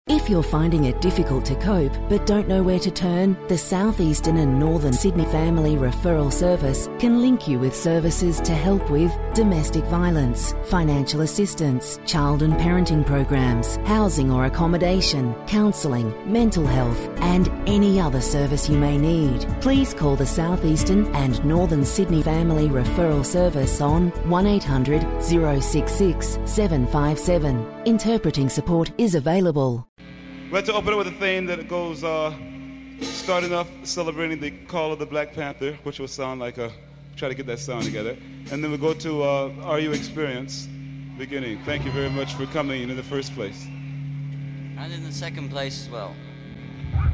If you're finding it difficult to cope but don't know where to turn, the South Eastern and Northern Sydney Family Referral Service can link you with services to help with domestic violence, financial assistance, child and parenting programs, housing or accommodation, counselling, mental health and any other service you may need. Please call the South Eastern and Northern Sydney Family Referral Service on 1800 066 757. Interpreting support is available. We'd like to open it with a theme that goes, starting off celebrating the call of the Black Panther, which will sound like try to get that sound together. And then we'll go to Are You Experienced, beginning. Thank you very much for coming in the first place. And in the second place as well.